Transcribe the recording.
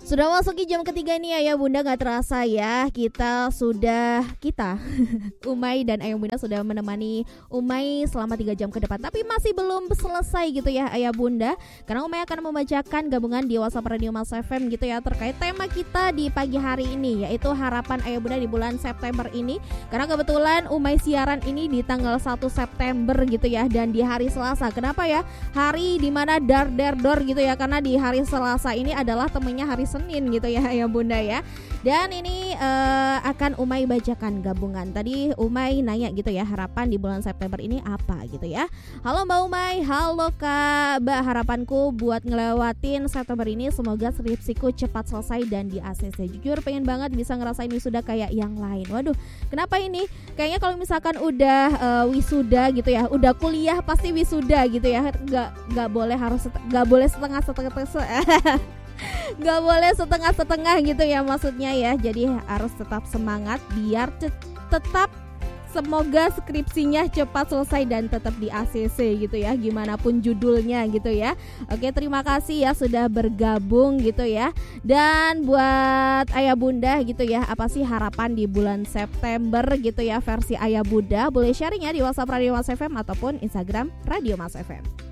Sudah masuki jam ketiga nih Ayah Bunda, gak terasa ya kita Umay dan Ayah Bunda sudah menemani Umay selama 3 jam ke depan. Tapi masih belum selesai gitu ya Ayah Bunda, karena Umay akan membacakan gabungan di WhatsApp Radio Mas FM gitu ya, terkait tema kita di pagi hari ini, yaitu harapan Ayah Bunda di bulan September ini. Karena kebetulan Umay siaran ini di tanggal 1 September gitu ya, dan di hari Selasa. Kenapa ya? Hari dimana dor gitu ya, karena di hari Selasa ini adalah temennya hari Senin gitu ya Ayah Bunda ya. Dan ini akan Umay bacakan gabungan. Tadi Umay nanya gitu ya, harapan di bulan September ini apa gitu ya. Halo Mbak Umay, halo Kak Mbak, harapanku buat ngelewatin September ini semoga skripsiku cepat selesai dan di ACC. Jujur pengen banget bisa ngerasain wisuda kayak yang lain. Waduh, kenapa ini? Kayaknya kalau misalkan udah wisuda gitu ya, udah kuliah pasti wisuda gitu ya. Gak boleh setengah-setengah Gak boleh setengah-setengah gitu ya maksudnya ya. Jadi harus tetap semangat biar tetap semoga skripsinya cepat selesai dan tetap di ACC gitu ya, gimana pun judulnya gitu ya. Oke, terima kasih ya sudah bergabung gitu ya. Dan buat Ayah Bunda gitu ya, apa sih harapan di bulan September gitu ya versi Ayah Bunda? Boleh sharing ya di WhatsApp Radio Mas FM ataupun Instagram Radio Mas FM.